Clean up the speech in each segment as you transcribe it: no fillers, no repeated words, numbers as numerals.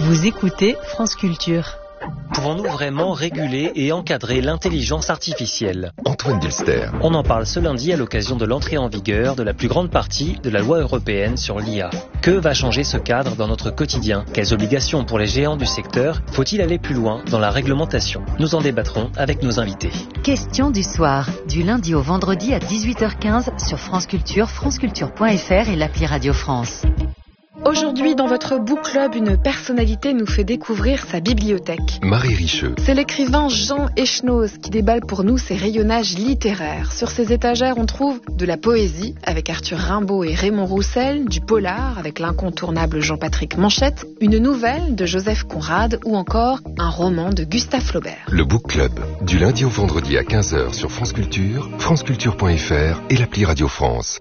Vous écoutez France Culture. Pouvons-nous vraiment réguler et encadrer l'intelligence artificielle ? Antoine Dilster. On en parle ce lundi à l'occasion de l'entrée en vigueur de la plus grande partie de la loi européenne sur l'IA. Que va changer ce cadre dans notre quotidien ? Quelles obligations pour les géants du secteur ? Faut-il aller plus loin dans la réglementation ? Nous en débattrons avec nos invités. Question du soir, du lundi au vendredi à 18h15 sur France Culture, franceculture.fr et l'appli Radio France. Aujourd'hui, dans votre book club, une personnalité nous fait découvrir sa bibliothèque. Marie Richeux. C'est l'écrivain Jean Echenoz qui déballe pour nous ses rayonnages littéraires. Sur ses étagères, on trouve de la poésie avec Arthur Rimbaud et Raymond Roussel, du polar avec l'incontournable Jean-Patrick Manchette, une nouvelle de Joseph Conrad ou encore un roman de Gustave Flaubert. Le book club, du lundi au vendredi à 15h sur France Culture, franceculture.fr et l'appli Radio France.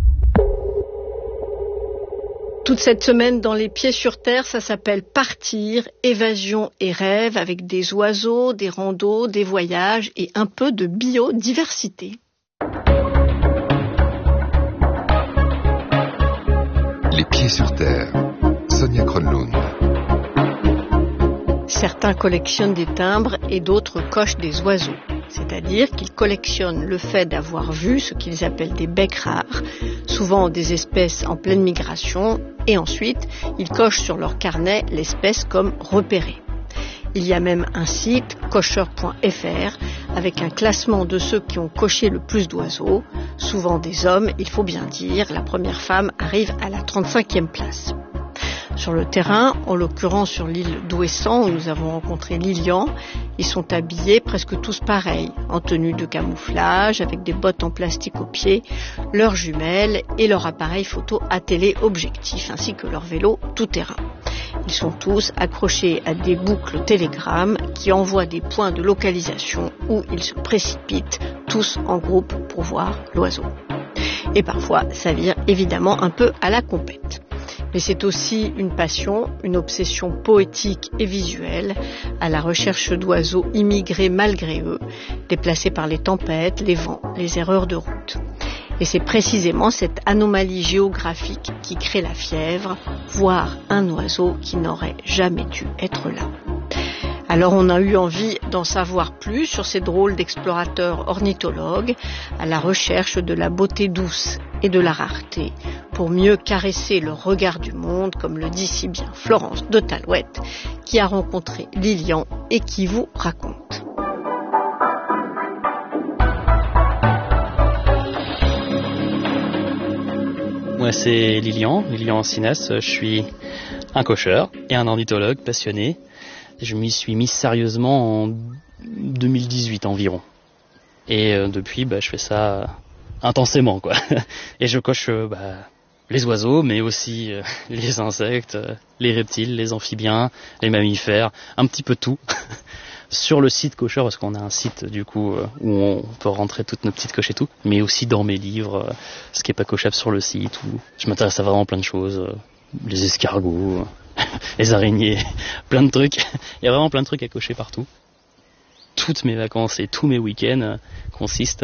Toute cette semaine dans Les Pieds sur Terre, ça s'appelle Partir, évasion et rêve avec des oiseaux, des randos, des voyages et un peu de biodiversité. Les Pieds sur Terre, Sonia Kronlund. Certains collectionnent des timbres et d'autres cochent des oiseaux. C'est-à-dire qu'ils collectionnent le fait d'avoir vu ce qu'ils appellent des becs rares, souvent des espèces en pleine migration, et ensuite ils cochent sur leur carnet l'espèce comme repérée. Il y a même un site, cocheur.fr, avec un classement de ceux qui ont coché le plus d'oiseaux, souvent des hommes, il faut bien dire, la première femme arrive à la 35e place. Sur le terrain, en l'occurrence sur l'île d'Ouessant, où nous avons rencontré Lilian, ils sont habillés presque tous pareils, en tenue de camouflage, avec des bottes en plastique aux pieds, leurs jumelles et leur appareil photo à téléobjectif, ainsi que leur vélo tout-terrain. Ils sont tous accrochés à des boucles Telegram qui envoient des points de localisation où ils se précipitent tous en groupe pour voir l'oiseau. Et parfois, ça vire évidemment un peu à la compète. Mais c'est aussi une passion, une obsession poétique et visuelle à la recherche d'oiseaux immigrés malgré eux, déplacés par les tempêtes, les vents, les erreurs de route. Et c'est précisément cette anomalie géographique qui crée la fièvre, voir un oiseau qui n'aurait jamais dû être là. Alors on a eu envie d'en savoir plus sur ces drôles d'explorateurs ornithologues à la recherche de la beauté douce et de la rareté pour mieux caresser le regard du monde, comme le dit si bien Florence de Talouette, qui a rencontré Lilian et qui vous raconte. Moi c'est Lilian Sinas, je suis un cocheur et un ornithologue passionné. Je m'y suis mis sérieusement en 2018 environ. Et depuis, je fais ça intensément, quoi. Et je coche les oiseaux, mais aussi les insectes, les reptiles, les amphibiens, les mammifères, un petit peu tout. Sur le site cocheur, parce qu'on a un site du coup où on peut rentrer toutes nos petites coches et tout, mais aussi dans mes livres, ce qui est pas cochable sur le site, où je m'intéresse à vraiment plein de choses, les escargots, les araignées, plein de trucs. Il y a vraiment plein de trucs à cocher partout. Toutes mes vacances et tous mes week-ends consistent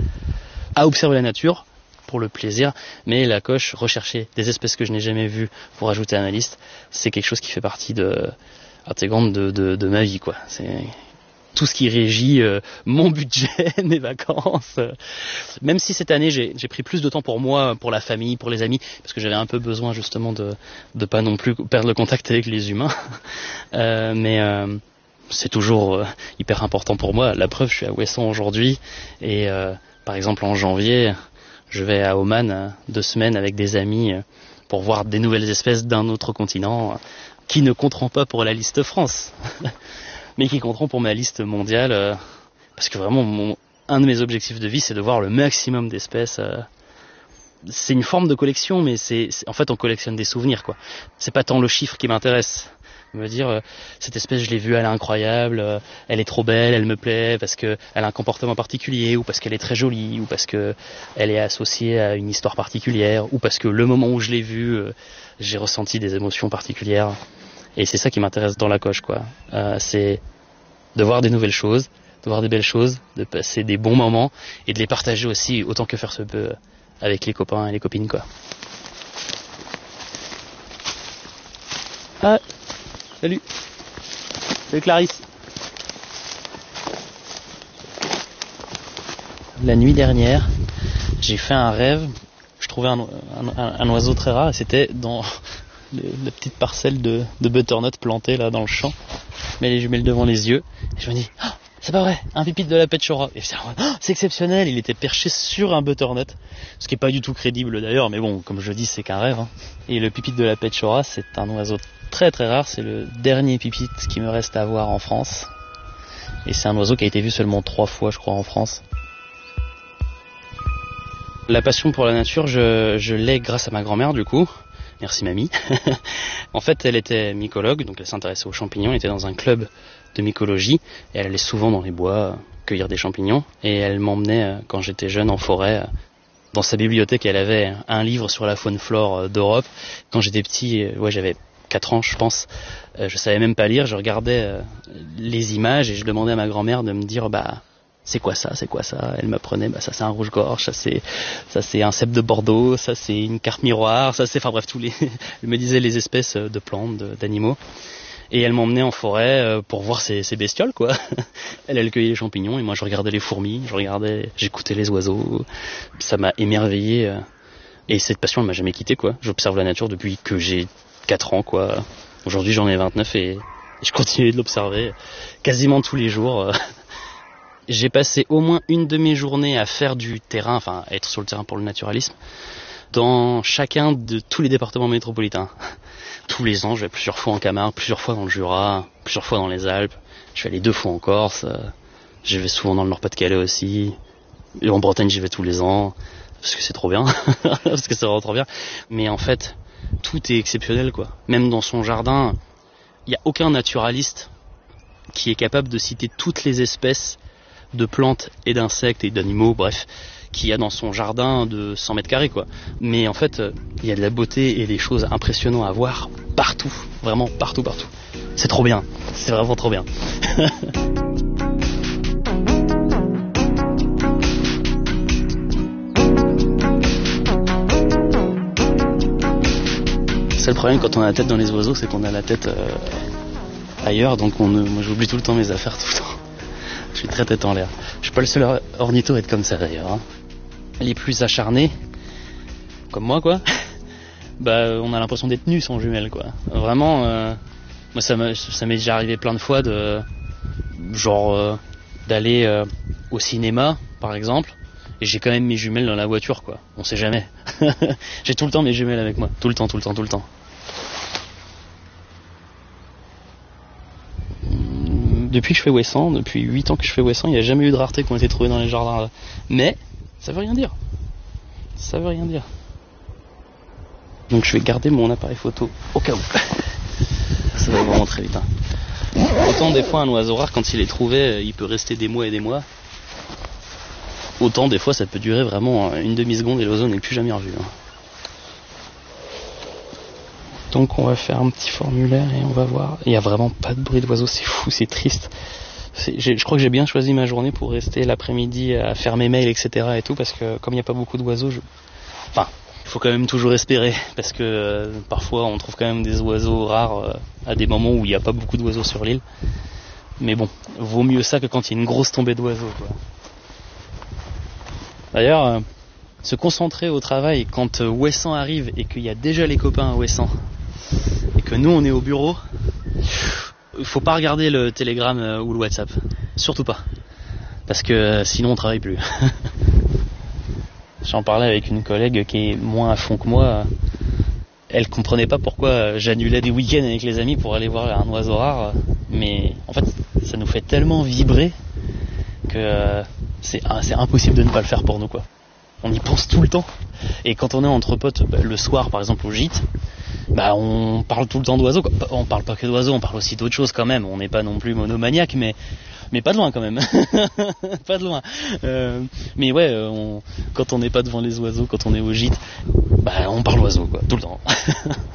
à observer la nature pour le plaisir, mais la coche, rechercher des espèces que je n'ai jamais vues pour ajouter à ma liste, c'est quelque chose qui fait partie intégrante de ma vie, quoi. C'est tout ce qui régit mon budget, mes vacances. Même si cette année j'ai pris plus de temps pour moi, pour la famille, pour les amis, parce que j'avais un peu besoin justement de pas non plus perdre le contact avec les humains. Mais c'est toujours hyper important pour moi. La preuve, je suis à Ouessant aujourd'hui et par exemple en janvier, je vais à Oman 2 semaines avec des amis pour voir des nouvelles espèces d'un autre continent qui ne compteront pas pour la liste France. Mais qui compteront pour ma liste mondiale, parce que vraiment, un de mes objectifs de vie, c'est de voir le maximum d'espèces. C'est une forme de collection, mais en fait, on collectionne des souvenirs, quoi. C'est pas tant le chiffre qui m'intéresse. Me dire, cette espèce, je l'ai vue, elle est incroyable, elle est trop belle, elle me plaît, parce qu'elle a un comportement particulier, ou parce qu'elle est très jolie, ou parce qu'elle est associée à une histoire particulière, ou parce que le moment où je l'ai vue, j'ai ressenti des émotions particulières. Et c'est ça qui m'intéresse dans la coche, quoi. C'est de voir des nouvelles choses, de voir des belles choses, de passer des bons moments et de les partager aussi autant que faire se peut avec les copains et les copines, quoi. Salut. Salut Clarisse. La nuit dernière, j'ai fait un rêve. Je trouvais un oiseau très rare et c'était dans la petite parcelle de butternut plantée là dans le champ. Je mets les jumelles devant les yeux et je me dis oh, c'est pas vrai, un pipite de la petchora. Et c'est exceptionnel, il était perché sur un butternut, ce qui est pas du tout crédible d'ailleurs, mais bon, comme je dis, c'est qu'un rêve. Hein. Et le pipite de la petchora, c'est un oiseau très très rare, c'est le dernier pipite qui me reste à voir en France. Et c'est un oiseau qui a été vu seulement 3 fois, je crois, en France. La passion pour la nature, je l'ai grâce à ma grand-mère du coup. Merci mamie. En fait, elle était mycologue, donc elle s'intéressait aux champignons, elle était dans un club de mycologie et elle allait souvent dans les bois cueillir des champignons et elle m'emmenait quand j'étais jeune en forêt. Dans sa bibliothèque, elle avait un livre sur la faune-flore d'Europe. Quand j'étais petit, j'avais 4 ans je pense, je savais même pas lire, je regardais les images et je demandais à ma grand-mère de me dire c'est quoi ça, elle m'apprenait, ça c'est un rouge-gorge, ça c'est un cèpe de Bordeaux, ça c'est une carpe miroir, ça c'est, enfin bref, elle me disait les espèces de plantes, d'animaux. Et elle m'emmenait en forêt pour voir ces bestioles, quoi. Elle cueillait les champignons et moi je regardais les fourmis, j'écoutais les oiseaux. Ça m'a émerveillé et cette passion elle m'a jamais quitté, quoi. J'observe la nature depuis que j'ai 4 ans, quoi. Aujourd'hui j'en ai 29 et je continue de l'observer quasiment tous les jours. J'ai passé au moins une demi-journée à faire du terrain, enfin être sur le terrain pour le naturalisme, dans chacun de tous les départements métropolitains. Tous les ans, je vais plusieurs fois en Camargue, plusieurs fois dans le Jura, plusieurs fois dans les Alpes. Je suis allé 2 fois en Corse, je vais souvent dans le Nord-Pas-de-Calais aussi. Et en Bretagne, j'y vais tous les ans, parce que c'est trop bien, parce que c'est vraiment trop bien. Mais en fait, tout est exceptionnel, quoi. Même dans son jardin, il n'y a aucun naturaliste qui est capable de citer toutes les espèces de plantes et d'insectes et d'animaux, bref, qu'il y a dans son jardin de 100 mètres carrés, quoi. Mais en fait, il y a de la beauté et des choses impressionnantes à voir partout, vraiment partout. C'est trop bien, c'est vraiment trop bien. C'est le problème quand on a la tête dans les oiseaux, c'est qu'on a la tête ailleurs, donc moi j'oublie tout le temps mes affaires tout le temps. Je suis très tête en l'air. Je suis pas le seul ornitho à être comme ça d'ailleurs. Hein. Les plus acharnés, comme moi quoi, on a l'impression d'être nus sans jumelles, quoi. Vraiment, moi ça m'est déjà arrivé plein de fois d'aller au cinéma par exemple, et j'ai quand même mes jumelles dans la voiture, quoi. On sait jamais. J'ai tout le temps mes jumelles avec moi, tout le temps. Depuis que je fais Ouessant, depuis 8 ans que je fais Ouessant, il n'y a jamais eu de rareté qui ont été trouvées dans les jardins. Mais ça veut rien dire. Donc je vais garder mon appareil photo au cas où. Ça va vraiment très vite. Hein. Autant des fois un oiseau rare, quand il est trouvé, il peut rester des mois et des mois. Autant des fois ça peut durer vraiment une demi-seconde et l'oiseau n'est plus jamais revu. Hein. Donc on va faire un petit formulaire et on va voir. Il n'y a vraiment pas de bruit d'oiseaux, c'est fou, c'est triste. Je crois que j'ai bien choisi ma journée pour rester l'après-midi à faire mes mails, etc. et tout, parce que comme il n'y a pas beaucoup d'oiseaux, il faut quand même toujours espérer, parce que parfois on trouve quand même des oiseaux rares à des moments où il n'y a pas beaucoup d'oiseaux sur l'île. Mais bon, vaut mieux ça que quand il y a une grosse tombée d'oiseaux, quoi. D'ailleurs, se concentrer au travail quand Ouessant arrive et qu'il y a déjà les copains à Ouessant, et que nous on est au bureau, faut pas regarder le Telegram ou le WhatsApp, surtout pas, parce que sinon on travaille plus. J'en parlais avec une collègue qui est moins à fond que moi. Elle comprenait pas pourquoi j'annulais des week-ends avec les amis pour aller voir un oiseau rare, mais en fait ça nous fait tellement vibrer que c'est impossible de ne pas le faire pour nous, quoi. On y pense tout le temps. Et quand on est entre potes, le soir par exemple au gîte, on parle tout le temps d'oiseaux, quoi. On parle pas que d'oiseaux, on parle aussi d'autres choses quand même. On n'est pas non plus monomaniaque, mais pas de loin quand même. Pas de loin. Mais ouais, quand on n'est pas devant les oiseaux, quand on est au gîte, on parle oiseaux, quoi, tout le temps.